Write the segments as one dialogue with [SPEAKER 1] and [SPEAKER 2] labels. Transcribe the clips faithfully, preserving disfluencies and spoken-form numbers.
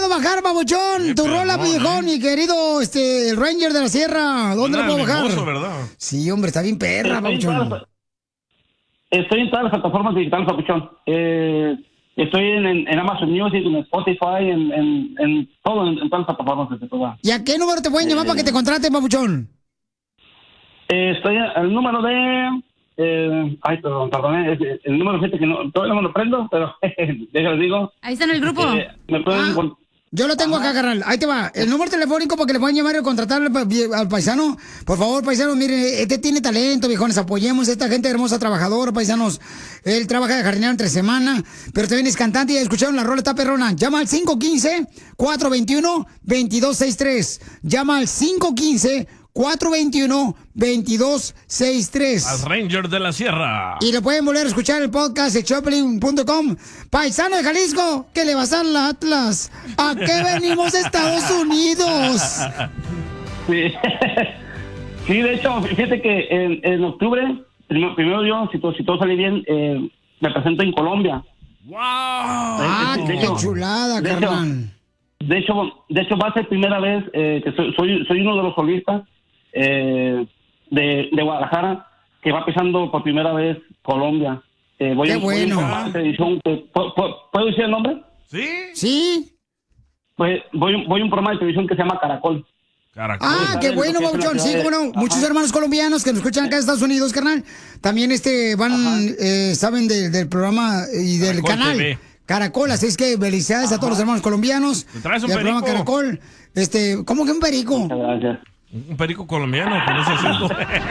[SPEAKER 1] bajar, babuchón? Tu rola, viejón, mi querido este, el Ranger de la Sierra. ¿Dónde la puedo bajar?
[SPEAKER 2] Mimoso, ¿verdad?
[SPEAKER 1] Sí, hombre, está bien perra,
[SPEAKER 3] Estoy en
[SPEAKER 1] babuchón.
[SPEAKER 3] todas- Estoy en todas las plataformas digitales, papuchón. Eh, estoy en, en, en Amazon Music, en Spotify, en, en, en todo, en, en todas las plataformas. Desde todas.
[SPEAKER 1] ¿Y a qué número te pueden llamar
[SPEAKER 3] Eh,
[SPEAKER 1] para que te contraten, babuchón?
[SPEAKER 3] Eh, estoy al número de... Eh, ay, perdón, perdón. eh, El, el número siete que no, todavía no me lo prendo, pero déjalo digo.
[SPEAKER 4] Ahí está en el grupo.
[SPEAKER 3] Eh, me pueden...
[SPEAKER 1] Ah,
[SPEAKER 3] encont-
[SPEAKER 1] yo lo tengo acá, carnal. Ahí te va. El número telefónico para que le puedan llamar y contratar al, pa- al paisano. Por favor, paisanos, miren, este tiene talento, viejones. Apoyemos a esta gente hermosa, trabajadora, paisanos. Él trabaja de jardinero entre semana, pero también es cantante y ya escucharon la rola, está perrona. Llama al cinco uno cinco, cuatro dos uno, dos dos seis tres. Llama al cinco uno cinco, cuatro dos uno, dos dos seis tres.
[SPEAKER 2] Al Ranger de la Sierra.
[SPEAKER 1] Y lo pueden volver a escuchar el podcast de Choplin punto com. Paisano de Jalisco, ¿qué le vas al Atlas? ¿A qué venimos de Estados Unidos?
[SPEAKER 3] Sí. Sí, de hecho, fíjate que en, en octubre, primero, primero yo, si todo, si todo sale bien, eh, me presento en Colombia.
[SPEAKER 2] ¡Wow!
[SPEAKER 1] Ah,
[SPEAKER 3] De
[SPEAKER 1] qué
[SPEAKER 3] hecho,
[SPEAKER 1] chulada,
[SPEAKER 3] de hecho,
[SPEAKER 1] carnal.
[SPEAKER 3] De hecho, de hecho va a ser primera vez eh, que soy, soy, soy uno de los solistas eh, de, de Guadalajara que va pisando por primera vez Colombia. Eh, voy
[SPEAKER 1] Qué
[SPEAKER 3] a, voy a
[SPEAKER 1] bueno.
[SPEAKER 3] un programa de televisión que- ¿puedo, puedo- ¿puedo decir el nombre?
[SPEAKER 2] ¿Sí?
[SPEAKER 1] ¿Sí?
[SPEAKER 3] Pues voy, voy a un programa de televisión que se llama Caracol.
[SPEAKER 2] Caracol.
[SPEAKER 1] Ah, qué bueno, Babuchón. Sí, cómo no. Muchos hermanos colombianos que nos escuchan acá en Estados Unidos, carnal. También este van, eh, saben del, del programa y del
[SPEAKER 2] Caracol
[SPEAKER 1] canal.
[SPEAKER 2] T V.
[SPEAKER 1] Caracol, así es que felicidades a todos los hermanos colombianos.
[SPEAKER 2] ¿Te traes un
[SPEAKER 1] del programa
[SPEAKER 2] perico?
[SPEAKER 1] Caracol. Este, ¿cómo que un perico?
[SPEAKER 3] Muchas gracias.
[SPEAKER 2] Un perico colombiano con ese acento.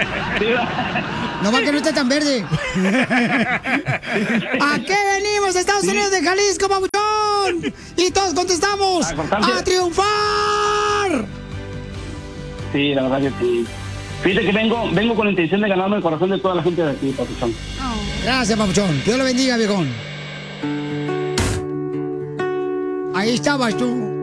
[SPEAKER 1] No va que no esté tan verde. ¿A qué venimos de Estados Unidos de Jalisco, Babuchón? Y todos contestamos,
[SPEAKER 3] A cortarse.
[SPEAKER 1] ¡a triunfar!
[SPEAKER 3] Sí, la verdad que sí. Fíjate que vengo, vengo con la intención de ganarme el corazón de toda la gente de aquí, papuchón.
[SPEAKER 1] Gracias, Babuchón. Dios lo bendiga, viejón. Ahí estabas tú.